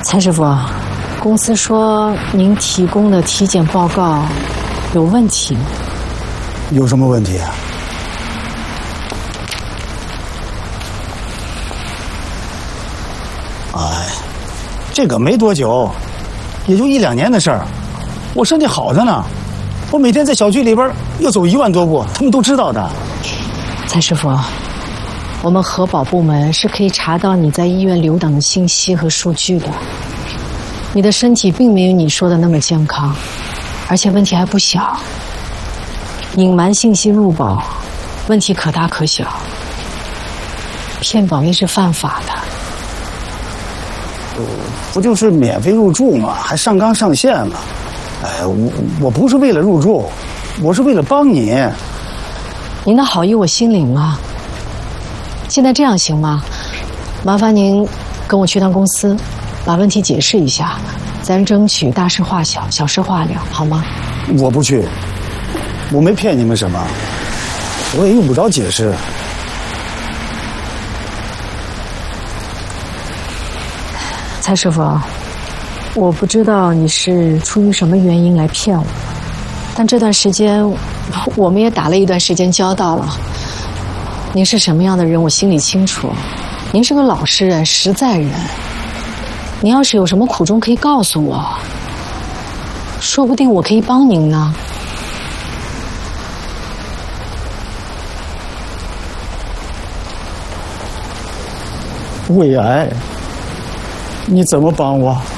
蔡师傅，公司说您提供的体检报告有问题。 有什么问题啊？哎，这个没多久，也就1、2年的事儿。我身体好着呢，我每天在小区里边要走1万多步，他们都知道的。 蔡师傅，我们核保部门是可以查到你在医院留档的信息和数据的。你的身体并没有你说的那么健康，而且问题还不小。隐瞒信息入保，问题可大可小。骗保那是犯法的。 不就是免费入住吗？还上纲上线吗？哎，我不是为了入住，我是为了帮你。 您的好意我心领了。现在这样行吗？麻烦您跟我去趟公司，把问题解释一下，咱争取大事化小，小事化了，好吗？ 我不去，我没骗你们什么，我也用不着解释。 蔡师傅，我不知道你是出于什么原因来骗我，但这段时间我们也打了一段时间交道了。您是什么样的人，我心里清楚。您是个老实人、实在人。您要是有什么苦衷，可以告诉我，说不定我可以帮您呢。 胃癌，你怎么帮我？